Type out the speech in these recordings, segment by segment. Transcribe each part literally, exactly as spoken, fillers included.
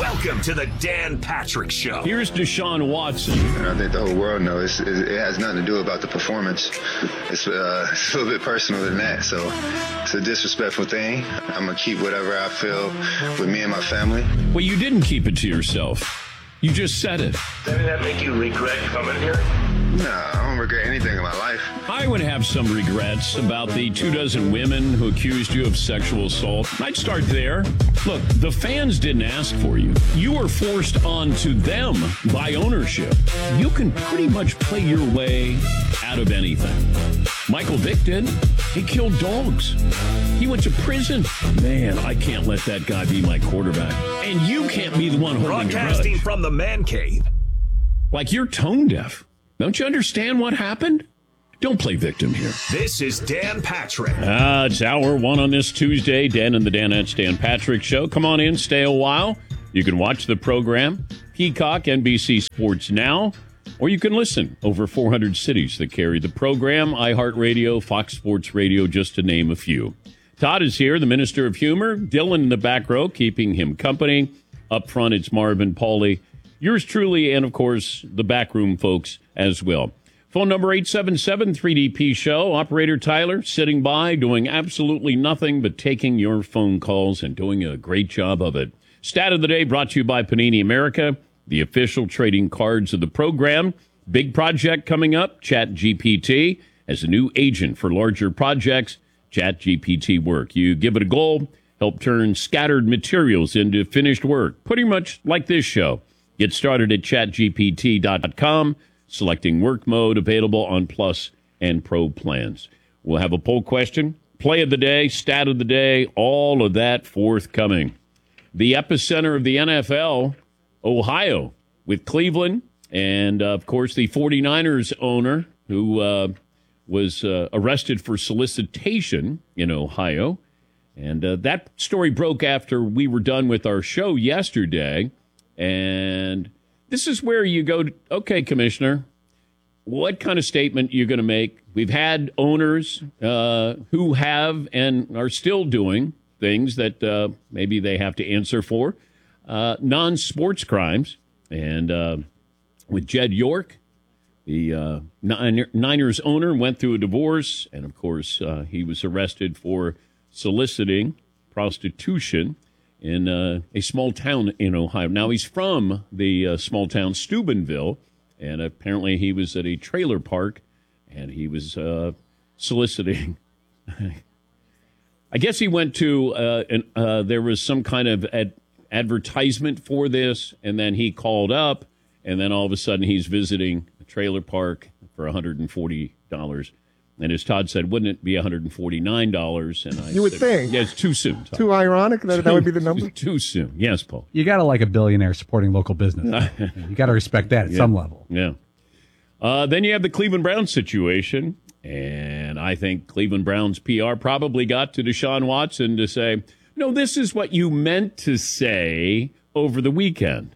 Welcome to the Dan Patrick Show. Here's Deshaun Watson. And I think the whole world knows it's, it has nothing to do about the performance. It's, uh, it's a little bit personal than that. So it's a disrespectful thing. I'm going to keep whatever I feel with me and my family. Well, you didn't keep it to yourself. You just said it. Doesn't that make you regret coming here? No, I don't regret anything in my life. I would have some regrets about the two dozen women who accused you of sexual assault. I'd start there. Look, the fans didn't ask for you. You were forced onto them by ownership. You can pretty much play your way out of anything. Michael Vick did. He killed dogs. He went to prison. Man, I can't let that guy be my quarterback. And you can't be the one holding the grudge. Broadcasting from the man cave. Like you're tone deaf. Don't you understand what happened? Don't play victim here. This is Dan Patrick. Uh, it's hour one on this Tuesday. Dan and the Danettes Dan Patrick Show. Come on in, stay a while. You can watch the program, Peacock, N B C Sports Now, or you can listen over four hundred cities that carry the program, iHeartRadio, Fox Sports Radio, just to name a few. Todd is here, the Minister of Humor. Dylan in the back row, keeping him company. Up front, it's Marvin, Paulie, yours truly, and, of course, the backroom folks as well. Phone number eight seven seven three D P show. Operator Tyler sitting by, doing absolutely nothing but taking your phone calls and doing a great job of it. Stat of the day brought to you by Panini America, the official trading cards of the program. Big project coming up. ChatGPT as a new agent for larger projects. ChatGPT work. You give it a goal, help turn scattered materials into finished work. Pretty much like this show. Get started at chat G P T dot com. Selecting work mode, available on Plus and Pro plans. We'll have a poll question, play of the day, stat of the day, all of that forthcoming. The epicenter of the N F L, Ohio, with Cleveland, and, uh, of course, the 49ers owner who uh, was uh, arrested for solicitation in Ohio. And uh, that story broke after we were done with our show yesterday. And this is where you go, to, okay, Commissioner, what kind of statement are you going to make? We've had owners uh, who have and are still doing things that uh, maybe they have to answer for, uh, non-sports crimes. And uh, with Jed York, the uh, Niners owner, went through a divorce. And, of course, uh, he was arrested for soliciting prostitution in uh, a small town in Ohio. Now, he's from the uh, small town Steubenville, and apparently he was at a trailer park, and he was uh, soliciting. I guess he went to, uh, an, uh, there was some kind of ad- advertisement for this, and then he called up, and then all of a sudden he's visiting a trailer park for one hundred forty dollars. And as Todd said, wouldn't it be one hundred forty-nine dollars? And I you would said, think. Yeah, it's too soon, Todd. Too ironic that too, that would be the number? Too soon. Yes, Paul. You got to like a billionaire supporting local business. You got to respect that at yeah. some level. Yeah. Uh, then you have the Cleveland Browns situation. And I think Cleveland Browns P R probably got to Deshaun Watson to say, no, this is what you meant to say over the weekend.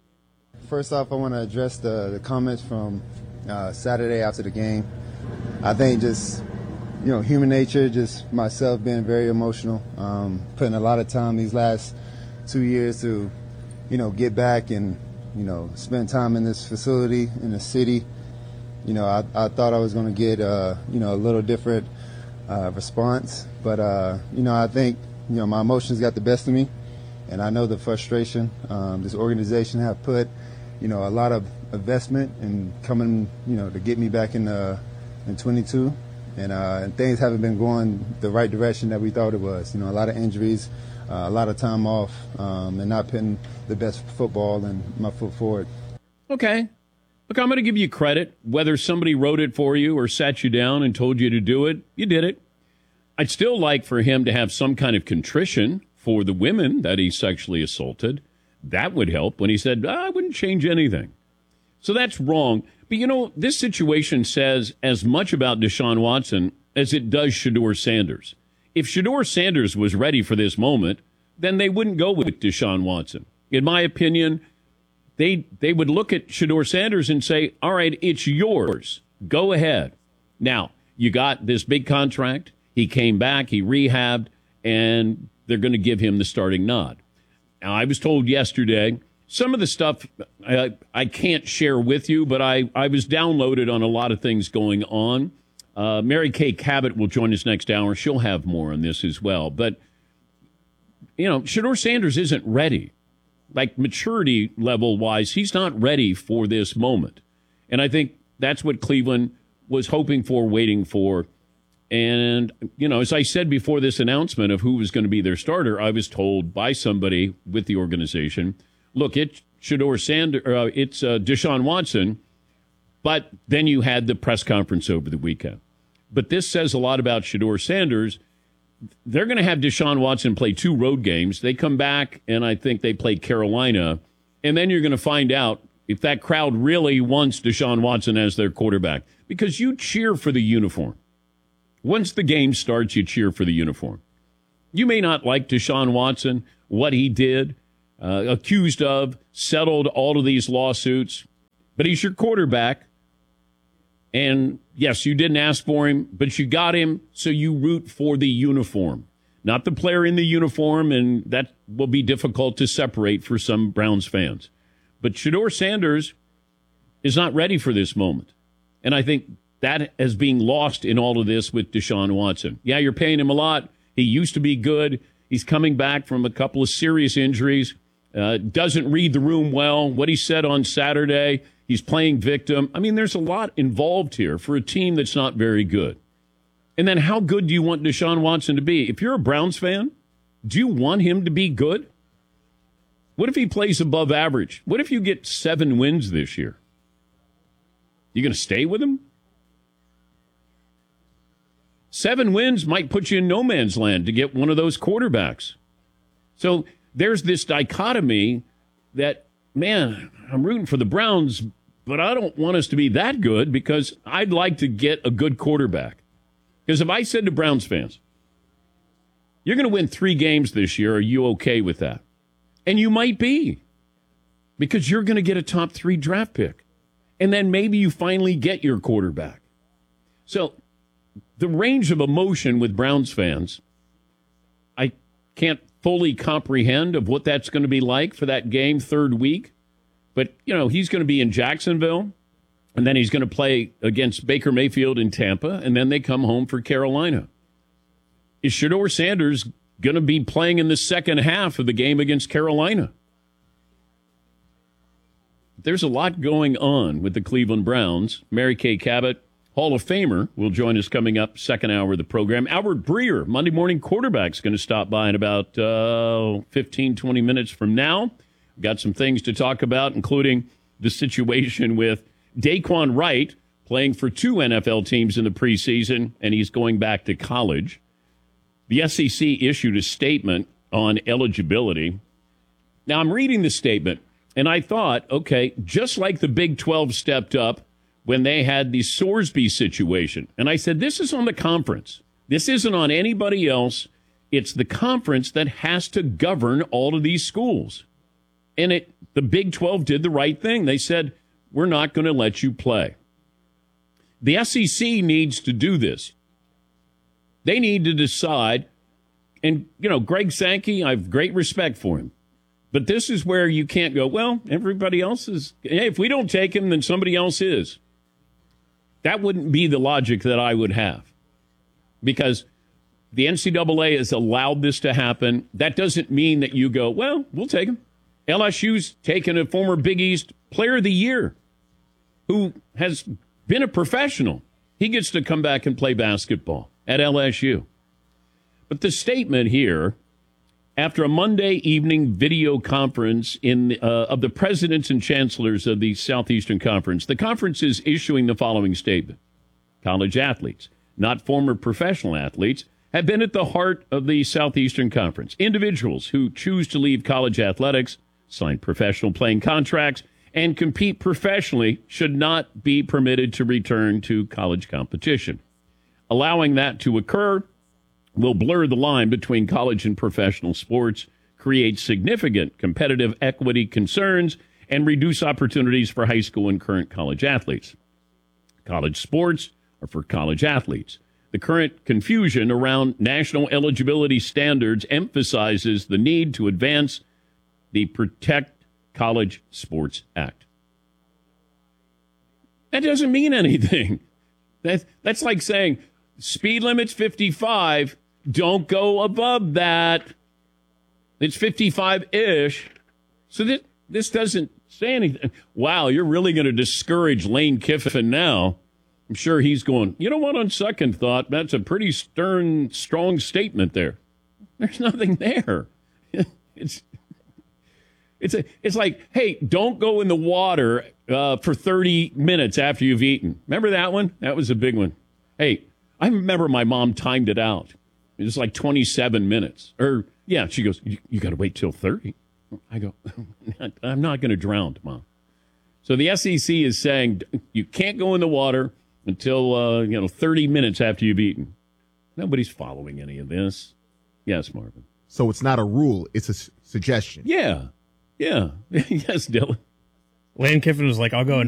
First off, I want to address the, the comments from uh, Saturday after the game. I think just, you know, human nature, just myself being very emotional, um, putting a lot of time these last two years to, you know, get back and, you know, spend time in this facility, in the city. You know, I, I thought I was going to get, uh, you know, a little different uh, response. But, uh, you know, I think, you know, my emotions got the best of me. And I know the frustration um, this organization have put, you know, a lot of investment in coming, you know, to get me back in the in twenty-two, and, uh, and things haven't been going the right direction that we thought it was. You know, a lot of injuries, uh, a lot of time off, um, and not putting the best football and my foot forward. Okay. Look, I'm going to give you credit. Whether somebody wrote it for you or sat you down and told you to do it, you did it. I'd still like for him to have some kind of contrition for the women that he sexually assaulted. That would help when he said, I wouldn't change anything. So that's wrong. But, you know, this situation says as much about Deshaun Watson as it does Shedeur Sanders. If Shedeur Sanders was ready for this moment, then they wouldn't go with Deshaun Watson. In my opinion, they they would look at Shedeur Sanders and say, all right, it's yours. Go ahead. Now, you got this big contract. He came back, he rehabbed, and they're going to give him the starting nod. Now, I was told yesterday, some of the stuff I, I can't share with you, but I, I was downloaded on a lot of things going on. Uh, Mary Kay Cabot will join us next hour. She'll have more on this as well. But, you know, Shedeur Sanders isn't ready. Like maturity level wise, he's not ready for this moment. And I think that's what Cleveland was hoping for, waiting for. And, you know, as I said before this announcement of who was going to be their starter, I was told by somebody with the organization, look, it's Shedeur Sanders, uh, it's uh, Deshaun Watson, but then you had the press conference over the weekend. But this says a lot about Shedeur Sanders. They're going to have Deshaun Watson play two road games. They come back, and I think they play Carolina. And then you're going to find out if that crowd really wants Deshaun Watson as their quarterback. Because you cheer for the uniform. Once the game starts, you cheer for the uniform. You may not like Deshaun Watson, what he did, uh, accused of, settled all of these lawsuits. But he's your quarterback. And, yes, you didn't ask for him, but you got him, so you root for the uniform. Not the player in the uniform, and that will be difficult to separate for some Browns fans. But Shedeur Sanders is not ready for this moment. And I think that is being lost in all of this with Deshaun Watson. Yeah, you're paying him a lot. He used to be good. He's coming back from a couple of serious injuries. Uh, doesn't read the room well. What he said on Saturday, he's playing victim. I mean, there's a lot involved here for a team that's not very good. And then how good do you want Deshaun Watson to be? If you're a Browns fan, do you want him to be good? What if he plays above average? What if you get seven wins this year? You going to stay with him? Seven wins might put you in no man's land to get one of those quarterbacks. So there's this dichotomy that, man, I'm rooting for the Browns, but I don't want us to be that good because I'd like to get a good quarterback. Because if I said to Browns fans, you're going to win three games this year, are you okay with that? And you might be, because you're going to get a top three draft pick. And then maybe you finally get your quarterback. So the range of emotion with Browns fans, I can't fully comprehend of what that's going to be like for that game third week. But, you know, he's going to be in Jacksonville, and then he's going to play against Baker Mayfield in Tampa, and then they come home for Carolina. Is Shedeur Sanders going to be playing in the second half of the game against Carolina? There's a lot going on with the Cleveland Browns. Mary Kay Cabot, Hall of Famer, will join us coming up second hour of the program. Albert Breer, Monday morning quarterback, is going to stop by in about uh, fifteen, twenty minutes from now. We've got some things to talk about, including the situation with Daquan Wright playing for two N F L teams in the preseason, and he's going back to college. The S E C issued a statement on eligibility. Now, I'm reading the statement, and I thought, okay, just like the Big twelve stepped up when they had the Sorsby situation. And I said, this is on the conference. This isn't on anybody else. It's the conference that has to govern all of these schools. And it, the Big twelve did the right thing. They said, we're not going to let you play. The S E C needs to do this. They need to decide. And, you know, Greg Sankey, I have great respect for him. But this is where you can't go, well, everybody else is. Hey, if we don't take him, then somebody else is. That wouldn't be the logic that I would have. Because the N C double A has allowed this to happen. That doesn't mean that you go, well, we'll take him. L S U's taken a former Big East Player of the Year who has been a professional. He gets to come back and play basketball at L S U. But the statement here, after a Monday evening video conference in uh, of the presidents and chancellors of the Southeastern Conference, the conference is issuing the following statement. College athletes, not former professional athletes, have been at the heart of the Southeastern Conference. Individuals who choose to leave college athletics, sign professional playing contracts, and compete professionally should not be permitted to return to college competition. Allowing that to occur will blur the line between college and professional sports, create significant competitive equity concerns, and reduce opportunities for high school and current college athletes. College sports are for college athletes. The current confusion around national eligibility standards emphasizes the need to advance the Protect College Sports Act. That doesn't mean anything. That, that's like saying speed limit's fifty-five, don't go above that. It's fifty-five-ish. So that, this doesn't say anything. Wow, you're really going to discourage Lane Kiffin now. I'm sure he's going, you know what, on second thought, that's a pretty stern, strong statement there. There's nothing there. It's it's a, it's like, hey, don't go in the water uh, for thirty minutes after you've eaten. Remember that one? That was a big one. Hey, I remember my mom timed it out. It was like twenty-seven minutes. Or, yeah, she goes, you, you got to wait till thirty. I go, I'm not going to drown, Mom. So the S E C is saying you can't go in the water until, uh, you know, thirty minutes after you've eaten. Nobody's following any of this. Yes, Marvin. So it's not a rule. It's a s- suggestion. Yeah. Yeah. Yes, Dylan. Lane Kiffin was like, I'll go and